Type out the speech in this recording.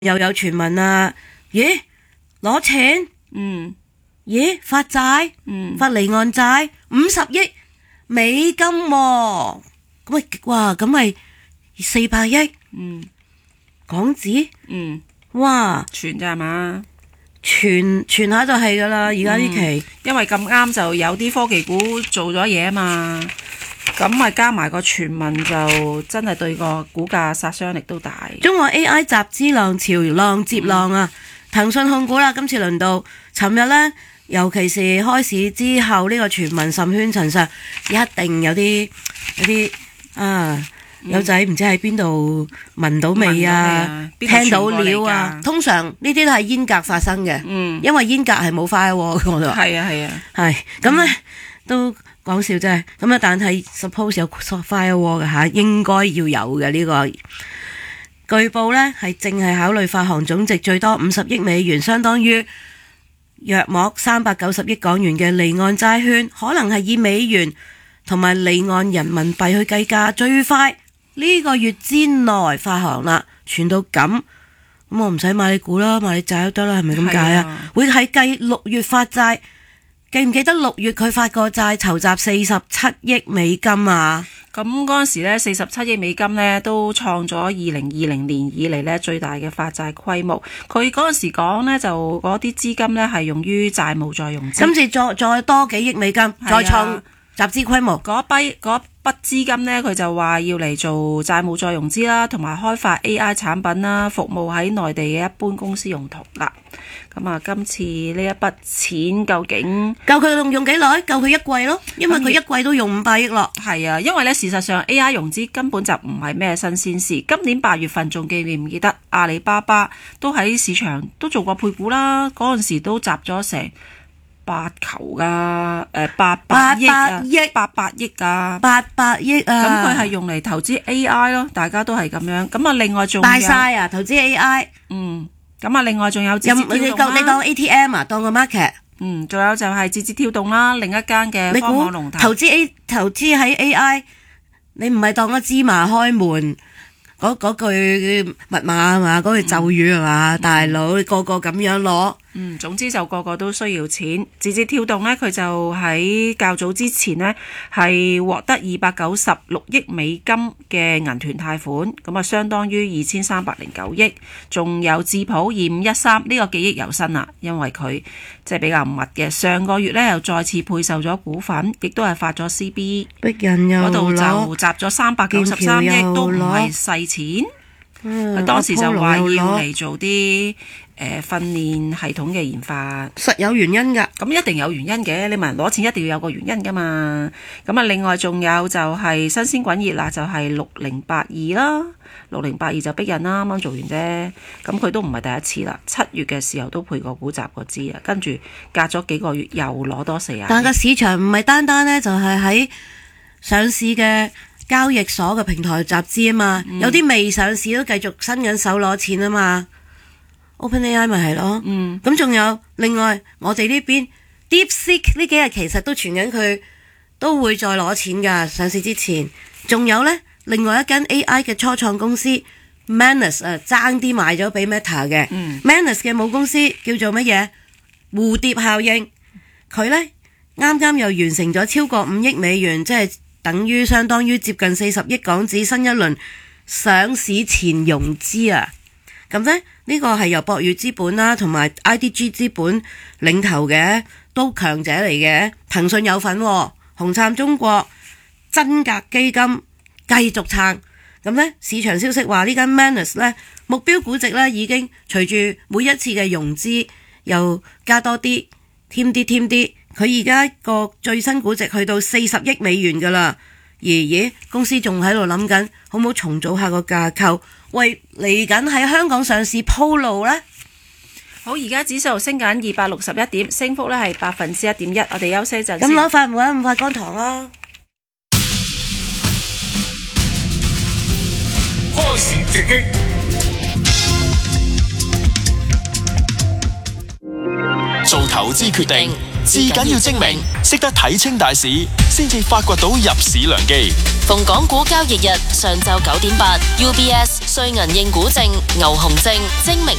又有傳聞啊，咦，攞錢，咦，發債，發離岸債50億美金喎，咁哇，咁咪400億港紙，哇， 傳咋係嘛？ 傳下就係噶啦，而家呢期， 因為咁啱就有啲科技股做咗嘢啊嘛，咁咪加埋個傳聞就真係對個股價殺傷力都大。 中國 AI 集資浪潮浪接浪啊，騰訊控股啦，今次輪到，尋日呢，尤其是開市之後呢個傳聞甚囂塵上，一定有啲友仔唔知喺邊度聞到味啊，聽到料啊，通常呢啲都係煙格發生嘅，因為煙格係冇 firewall 嘅，我就話係咁呢都講笑啫，咁啊但係 suppose 有 firewall 嘅嚇，應該要有嘅呢個。據報呢係正係考慮發行總值最多50億美元，相當於約莫390億港元嘅離岸債券，可能係以美元同埋離岸人民幣去計價，最快呢個月之內發行啦，傳到咁我唔使買你股啦，買你債都得啦，係咪咁解啊？會係計6月發債，記唔記得6月佢發個債籌集47億美金啊？ 咁嗰陣時咧，47億美金咧都創咗2020年以嚟咧最大嘅發債規模。佢嗰陣時講咧，就嗰啲資金咧係用於債務再融資。 今次再多幾億美金，再創集資規模。 嗰筆資金咧，佢就話要嚟做債務再融資啦，同埋開發 AI 產品啦，服務喺內地嘅一般公司用途啦。咁啊，今次呢一筆錢究竟夠佢用幾耐？夠佢一季咯，因為佢一季都用500億咯。 係啊，因為咧事實上 AI 融資根本就唔係咩新鮮事。今年8月份仲記唔記得阿里巴巴都喺市場都做過配股啦，嗰陣時都集咗成8球噶，800億啊，800億啊 ，800億啊。 咁佢係用嚟投資 AI 咯，大家都係咁樣。咁啊，另外仲有大晒啊，投資 AI。 咁啊，另外仲有字節跳動啦， 你當 ATM 啊，當個 market。 仲有就係字節跳動啦，另一間嘅科網龍頭。 投資喺 AI， 你唔係當咗芝麻開門嗰句密碼係嘛？嗰句咒語係嘛？大佬，你個個咁樣攞。 總之就個個都需要錢。字節跳動呢，佢就喺較早之前呢，係獲得296億美金嘅銀團貸款，咁啊相當於2309億。仲有智普2513呢個記憶猶新啦，因為佢即係比較密嘅。上個月呢，又再次配售咗股份，亦都係發咗 CB， 逼人又嗰度就集咗393億，都唔係細錢。當時就話要嚟做啲訓練系統嘅研發， 實有原因㗎。 咁一定有原因嘅，你問人攞錢一定要有個原因㗎嘛。咁啊，另外仲有就係新鮮滾熱辣，就係6082啦，6082就逼人啦，啱啱做完啫。咁佢都唔係第一次啦，7月嘅時候都配過股集過資啊，跟住隔咗幾個月又攞多40億。 但個市場唔係單單呢，就係喺上市嘅交易所嘅平台集資啊嘛，有啲未上市都繼續伸緊手攞錢啊嘛。OpenAI 咪係咯，咁仲有另外我哋呢邊 DeepSeek 呢幾日其實都傳緊佢都會再攞錢噶，上市之前。仲有呢，另外一間 AI 嘅初創公司 Manus 爭啲賣咗俾 Meta 嘅。Manus 嘅母公司叫做乜嘢？蝴蝶效應。佢呢啱啱又完成咗超過5億美元，即係等於相當於接近40億港紙新一輪上市前融資啊！咁呢個係由博裕資本啦，同埋 IDG 資本領頭嘅，都強者嚟嘅。騰訊有份，紅杉中國、真格基金繼續撐。咁市場消息話呢間 Manus 目標估值已經隨住每一次嘅融資又加多啲，添啲。佢而家個最新估值去到40億美元噶啦。公司仲喺度諗緊，好唔好重組下個架構？喂，嚟緊喺香港上市鋪路呢？ 好，而家指數升緊261點，升幅係1.1%。我哋休息一陣先。 咁攞塊唔揾5塊乾糖啦。 開市直擊。做投資決定，至緊要精明，識得睇清大市，先至發掘到入市良機。 逢港股交易日上晝9點8 ，UBS 瑞銀認股證、牛熊證、精明